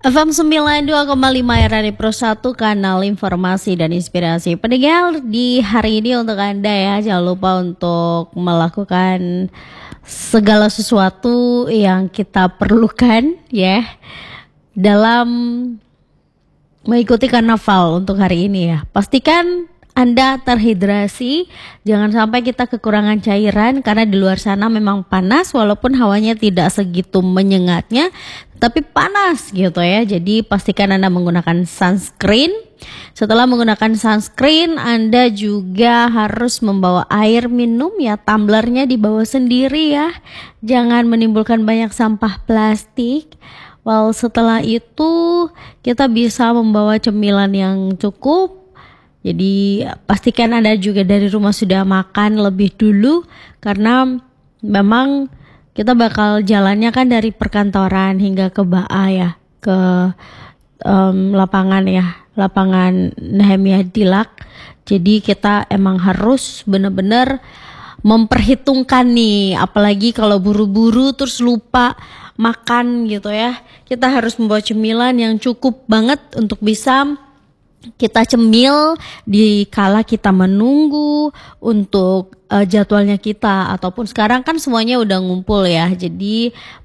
FM 92,5 RRI Pro 1, kanal informasi dan inspirasi. Pendengar, di hari ini untuk Anda ya, jangan lupa untuk melakukan segala sesuatu yang kita perlukan ya dalam mengikuti karnaval untuk hari ini ya. Pastikan Anda terhidrasi, jangan sampai kita kekurangan cairan karena di luar sana memang panas walaupun hawanya tidak segitu menyengatnya, tapi panas gitu ya. Jadi pastikan Anda menggunakan sunscreen. Setelah menggunakan sunscreen, Anda juga harus membawa air minum ya, tumblernya dibawa sendiri ya. Jangan menimbulkan banyak sampah plastik. Well, setelah itu kita bisa membawa cemilan yang cukup. Jadi pastikan Anda juga dari rumah sudah makan lebih dulu karena memang kita bakal jalannya kan dari perkantoran hingga ke BAA ya, ke lapangan ya, lapangan Nehemia Dilak. Jadi kita emang harus benar-benar memperhitungkan nih, apalagi kalau buru-buru terus lupa makan gitu ya. Kita harus membawa cemilan yang cukup banget untuk bisa kita cemil di kala kita menunggu untuk jadwalnya kita, ataupun sekarang kan semuanya udah ngumpul ya. Jadi